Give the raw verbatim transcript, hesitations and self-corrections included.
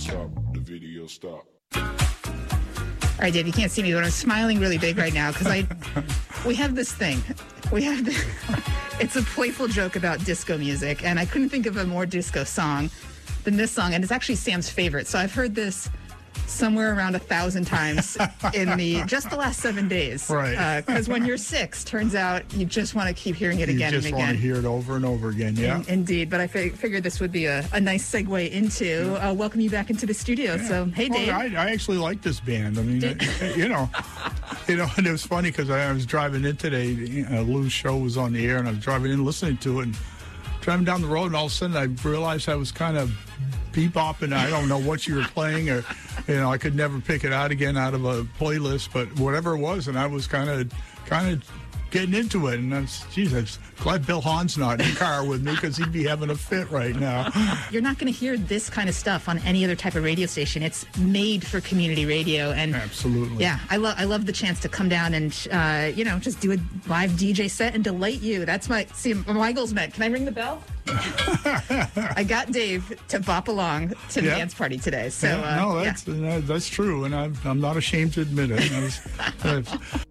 stop. The video stop. All right, Dave, you can't see me, but I'm smiling really big right now because I, we have this thing. We have this, it's a playful joke about disco music, and I couldn't think of a more disco song than this song, and it's actually Sam's favorite. So I've heard this somewhere around a thousand times in the just the last seven days. Right. Because uh, when you're six, turns out you just want to keep hearing it you again and again. You just want to hear it over and over again, yeah. In, indeed. But I fig- figured this would be a, a nice segue into uh, welcome you back into the studio. Yeah. So, hey, Dave. Well, I, I actually like this band. I mean, I, you know, you know, and it was funny because I, I was driving in today. You know, Lou's show was on the air, and I was driving in listening to it, and driving down the road, and all of a sudden I realized I was kind of bebopping. I don't know what you were playing, or you know, I could never pick it out again out of a playlist, but whatever it was, and I was kind of, kind of getting into it, and I was, geez, I was glad Bill Hahn's not in the car with me because he'd be having a fit right now. You're not going to hear this kind of stuff on any other type of radio station. It's made for community radio, and absolutely, yeah, I love, I love the chance to come down and uh, you know, just do a live D J set and delight you. That's my see, my goal's met. Can I ring the bell? I got Dave to bop along to the yeah. dance party today. So yeah, uh, no, that's yeah. uh, that's true, and I'm I'm not ashamed to admit it. I was, uh,